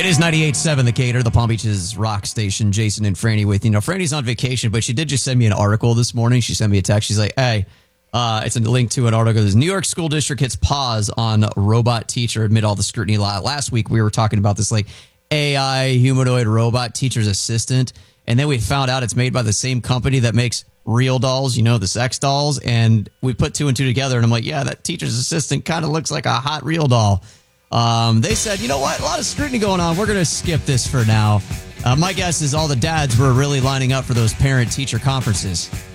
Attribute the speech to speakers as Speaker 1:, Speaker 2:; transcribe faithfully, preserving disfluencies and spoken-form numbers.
Speaker 1: It is ninety-eight point seven The Gator, the Palm Beach's rock station. Jason and Franny with you. You know, Franny's on vacation, but she did just send me an article this morning. She sent me a text. She's like, hey, uh, it's a link to an article. This New York School District hits pause on robot teacher amid all the scrutiny. Last week, we were talking about this like A I humanoid robot teacher's assistant. And then we found out it's made by the same company that makes real dolls, you know, the sex dolls. And we put two and two together. And I'm like, yeah, that teacher's assistant kind of looks like a hot real doll. Um, they said, you know what? A lot of scrutiny going on. We're going to skip this for now. Uh, my guess is all the dads were really lining up for those parent-teacher conferences.